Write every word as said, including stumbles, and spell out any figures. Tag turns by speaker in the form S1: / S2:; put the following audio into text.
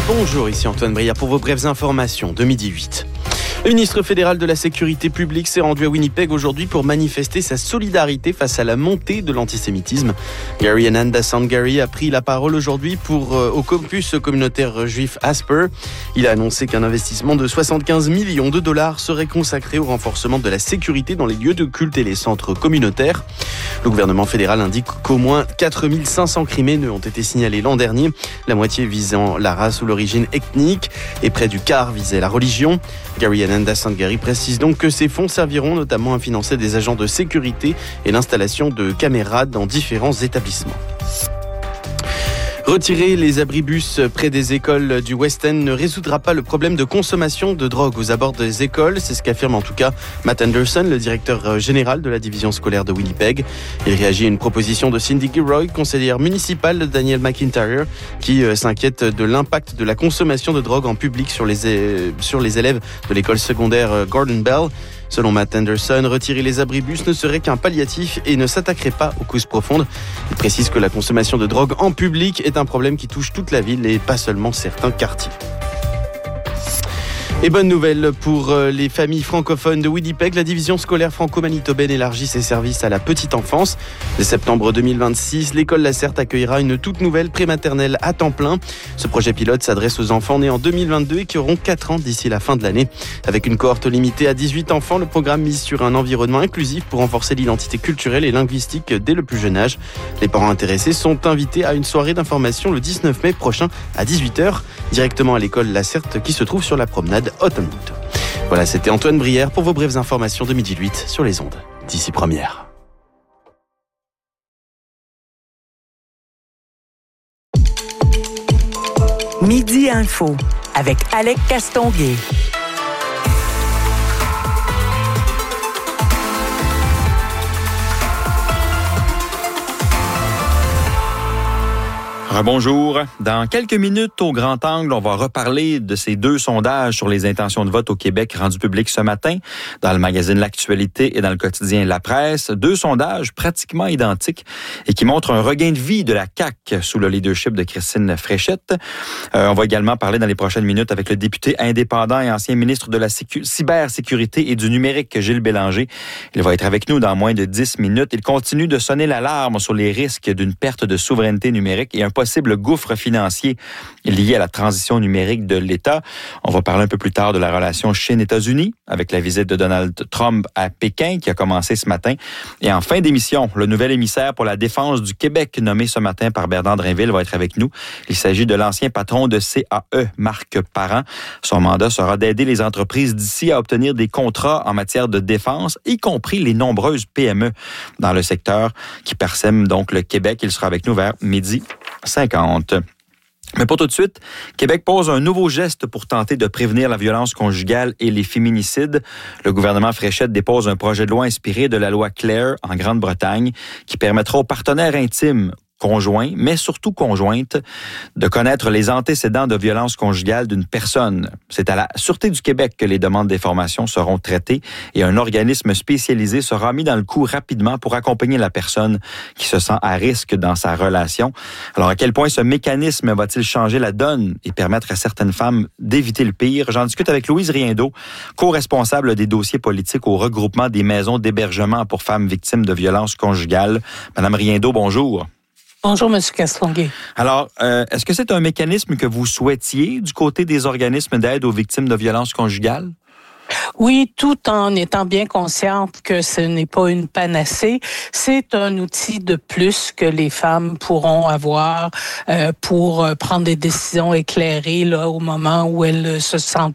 S1: Bonjour, ici Antoine Briard pour vos brèves informations de midi huit. Le ministre fédéral de la Sécurité publique s'est rendu à Winnipeg aujourd'hui pour manifester sa solidarité face à la montée de l'antisémitisme. Gary Ananda Sangari a pris la parole aujourd'hui pour, euh, au campus communautaire juif Asper. Il a annoncé qu'un investissement de soixante-quinze millions de dollars serait consacré au renforcement de la sécurité dans les lieux de culte et les centres communautaires. Le gouvernement fédéral indique qu'au moins quatre mille cinq cents criminels ont été signalés l'an dernier, la moitié visant la race ou l'origine ethnique et près du quart visait la religion. Gary Ananda Sangari précise donc que ces fonds serviront notamment à financer des agents de sécurité et l'installation de caméras dans différents établissements. Retirer les abribus près des écoles du West End ne résoudra pas le problème de consommation de drogue aux abords des écoles. C'est ce qu'affirme en tout cas Matt Anderson, le directeur général de la division scolaire de Winnipeg. Il réagit à une proposition de Cindy Gilroy, conseillère municipale de Daniel McIntyre, qui s'inquiète de l'impact de la consommation de drogue en public sur les, sur les élèves de l'école secondaire Gordon Bell. Selon Matt Anderson, retirer les abribus ne serait qu'un palliatif et ne s'attaquerait pas aux causes profondes. Il précise que la consommation de drogue en public est un problème qui touche toute la ville et pas seulement certains quartiers. Et bonne nouvelle pour les familles francophones de Winnipeg, la division scolaire franco-manitobaine élargit ses services à la petite enfance. Dès septembre deux mille vingt-six, l'école Lacerte accueillera une toute nouvelle prématernelle à temps plein. Ce projet pilote s'adresse aux enfants nés en deux mille vingt-deux et qui auront quatre ans d'ici la fin de l'année. Avec une cohorte limitée à dix-huit enfants, le programme mise sur un environnement inclusif pour renforcer l'identité culturelle et linguistique dès le plus jeune âge. Les parents intéressés sont invités à une soirée d'information le dix-neuf mai prochain à dix-huit heures, directement à l'école Lacerte qui se trouve sur la promenade Autumnwood. Voilà, c'était Antoine Brière pour vos brèves informations de midi huit sur les ondes d'ici première.
S2: Midi Info avec Alec Castonguay.
S3: Bonjour. Dans quelques minutes, au Grand Angle, on va reparler de ces deux sondages sur les intentions de vote au Québec rendus publics ce matin dans le magazine L'Actualité et dans le quotidien La Presse. Deux sondages pratiquement identiques et qui montrent un regain de vie de la C A Q sous le leadership de Christine Fréchette. Euh, on va également parler dans les prochaines minutes avec le député indépendant et ancien ministre de la sécu- cybersécurité et du numérique, Gilles Bélanger. Il va être avec nous dans moins de dix minutes. Il continue de sonner l'alarme sur les risques d'une perte de souveraineté numérique et un possible gouffre financier lié à la transition numérique de l'État. On va parler un peu plus tard de la relation Chine-États-Unis avec la visite de Donald Trump à Pékin qui a commencé ce matin. Et en fin d'émission, le nouvel émissaire pour la défense du Québec nommé ce matin par Bernard Drinville va être avec nous. Il s'agit de l'ancien patron de C A E, Marc Parent. Son mandat sera d'aider les entreprises d'ici à obtenir des contrats en matière de défense, y compris les nombreuses P M E dans le secteur qui parsèment donc le Québec. Il sera avec nous vers midi cinquante. Mais pour tout de suite, Québec pose un nouveau geste pour tenter de prévenir la violence conjugale et les féminicides. Le gouvernement Fréchette dépose un projet de loi inspiré de la loi Clare en Grande-Bretagne qui permettra aux partenaires intimes conjoint, mais surtout conjointe, de connaître les antécédents de violence conjugale d'une personne. C'est à la Sûreté du Québec que les demandes d'information seront traitées et un organisme spécialisé sera mis dans le coup rapidement pour accompagner la personne qui se sent à risque dans sa relation. Alors, à quel point ce mécanisme va-t-il changer la donne et permettre à certaines femmes d'éviter le pire? J'en discute avec Louise Riendeau, co-responsable des dossiers politiques au regroupement des maisons d'hébergement pour femmes victimes de violences conjugales. Madame Riendeau, bonjour.
S4: Bonjour, M. Castonguay.
S3: Alors, euh, est-ce que c'est un mécanisme que vous souhaitiez du côté des organismes d'aide aux victimes de violences conjugales?
S4: Oui, tout en étant bien consciente que ce n'est pas une panacée, c'est un outil de plus que les femmes pourront avoir euh, pour prendre des décisions éclairées là au moment où elles se sentent